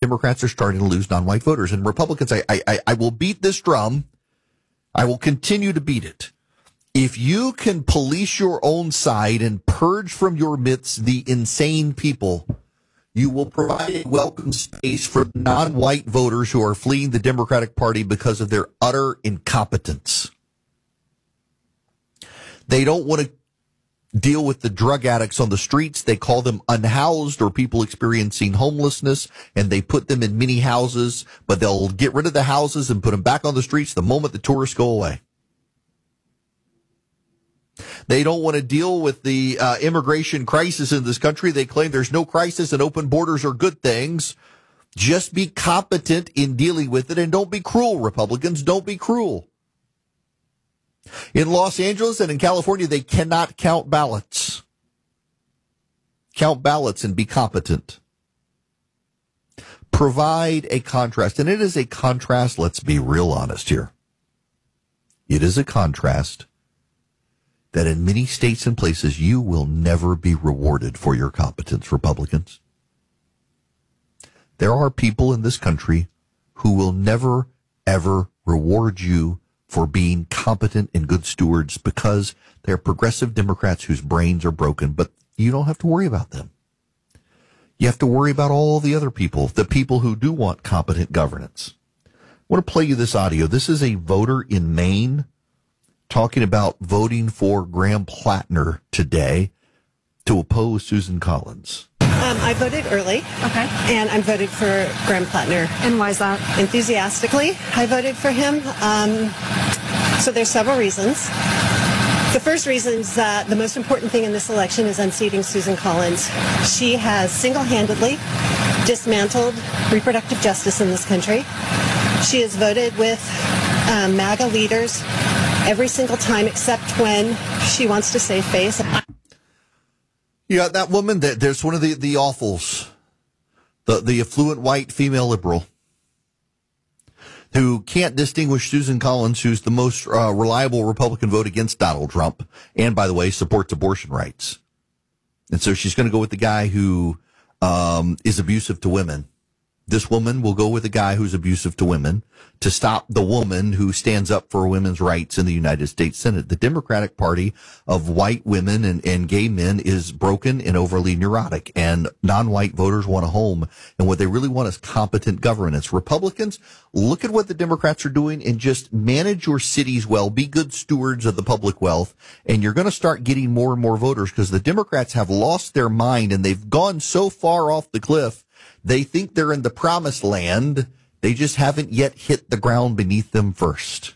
Democrats are starting to lose non-white voters. And Republicans, I will beat this drum. I will continue to beat it. If you can police your own side and purge from your midst the insane people, you will provide a welcome space for non-white voters who are fleeing the Democratic Party because of their utter incompetence. They don't want to deal with the drug addicts on the streets. They call them unhoused or people experiencing homelessness, and they put them in mini houses, but they'll get rid of the houses and put them back on the streets the moment the tourists go away. They don't want to deal with the immigration crisis in this country. They claim there's no crisis and open borders are good things. Just be competent in dealing with it, and don't be cruel, Republicans. Don't be cruel. In Los Angeles and in California, they cannot count ballots. Count ballots and be competent. Provide a contrast. And it is a contrast, let's be real honest here. It is a contrast that in many states and places you will never be rewarded for your competence, Republicans. There are people in this country who will never, ever reward you for being competent and good stewards because they're progressive Democrats whose brains are broken, but you don't have to worry about them. You have to worry about all the other people, the people who do want competent governance. I want to play you this audio. This is a voter in Maine talking about voting for Graham Plattner today to oppose Susan Collins. I voted early. Okay. And I voted for Graham Plattner. And why is that? Enthusiastically, I voted for him. So there's several reasons. The first reason is that the most important thing in this election is unseating Susan Collins. She has single-handedly dismantled reproductive justice in this country. She has voted with MAGA leaders every single time except when she wants to save face. Yeah, that woman, there's one of the awfuls, the affluent white female liberal who can't distinguish Susan Collins, who's the most reliable Republican vote against Donald Trump, and, by the way, supports abortion rights. And so she's going to go with the guy who is abusive to women. This woman will go with a guy who's abusive to women to stop the woman who stands up for women's rights in the United States Senate. The Democratic Party of white women and gay men is broken and overly neurotic, and non-white voters want a home, and what they really want is competent governance. Republicans, look at what the Democrats are doing and just manage your cities well, be good stewards of the public wealth, and you're going to start getting more and more voters because the Democrats have lost their mind and they've gone so far off the cliff. They think they're in the promised land. They just haven't yet hit the ground beneath them first.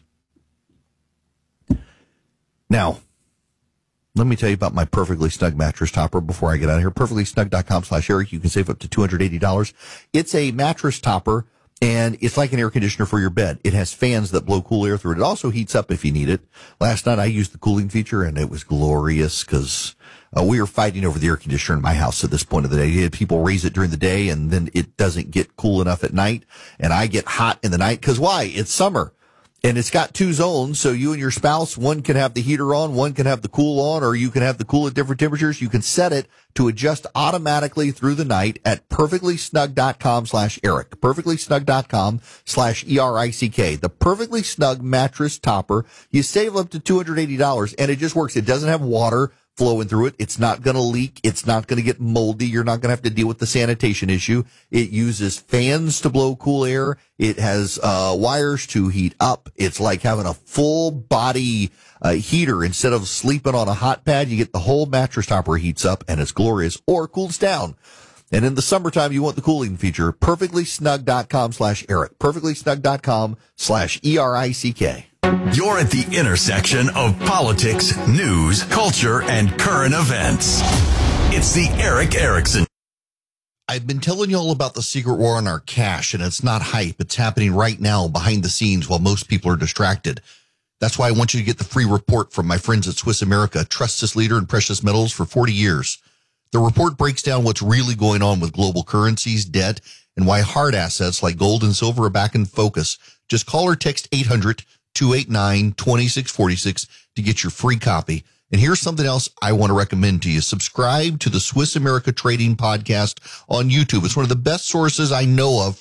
Now, let me tell you about my Perfectly Snug mattress topper before I get out of here. PerfectlySnug.com/Eric. You can save up to $280. It's a mattress topper, and it's like an air conditioner for your bed. It has fans that blow cool air through it. It also heats up if you need it. Last night I used the cooling feature, and it was glorious because we are fighting over the air conditioner in my house at this point of the day. People raise it during the day, and then it doesn't get cool enough at night. And I get hot in the night because why? It's summer. And it's got two zones, so you and your spouse, one can have the heater on, one can have the cool on, or you can have the cool at different temperatures. You can set it to adjust automatically through the night at perfectlysnug.com/Eric. Perfectlysnug.com/ERICK. The Perfectly Snug mattress topper. You save up to $280, and it just works. It doesn't have water flowing through it. It's not going to leak. It's not going to get moldy. You're not going to have to deal with the sanitation issue. It uses fans to blow cool air. It has wires to heat up. It's like having a full body heater. Instead of sleeping on a hot pad, you get the whole mattress topper heats up, and it's glorious, or cools down. And in the summertime, you want the cooling feature. Perfectlysnug.com/Eric. Perfectlysnug.com/ERICK. You're at the intersection of politics, news, culture, and current events. It's the Erick Erickson. I've been telling you all about the secret war on our cash, and it's not hype. It's happening right now behind the scenes while most people are distracted. That's why I want you to get the free report from my friends at Swiss America, a trusted leader in precious metals for 40 years. The report breaks down what's really going on with global currencies, debt, and why hard assets like gold and silver are back in focus. Just call or text 800-289-2646 to get your free copy. And here's something else I want to recommend to you. Subscribe to the Swiss America Trading Podcast on YouTube. It's one of the best sources I know of